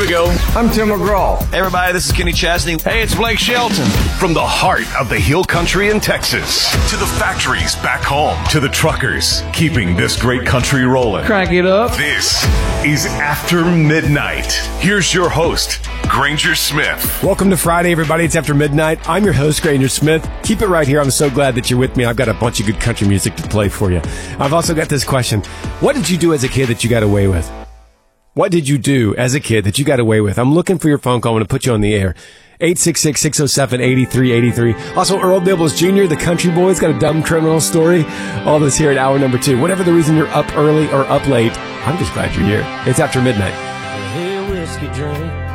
we go. I'm Tim McGraw. Hey, everybody, this is Kenny Chesney. Hey, it's Blake Shelton. From the heart of the Hill Country in Texas to the factories back home to the truckers keeping this great country rolling. Crank it up. This is After Midnight. Here's your host, Granger Smith. Welcome to Friday, everybody. It's After Midnight. I'm your host, Granger Smith. Keep it right here. I'm so glad that you're with me. I've got a bunch of good country music to play for you. I've also got this question. What did you do as a kid that you got away with? What did you do as a kid that you got away with? I'm looking for your phone call. I'm going to put you on the air. 866-607-8383. Also, Earl Dibbles Jr., the country boy's got a dumb criminal story. All this here at hour number 2. Whatever the reason you're up early or up late, I'm just glad you're here. It's After Midnight. Hey, whiskey drink.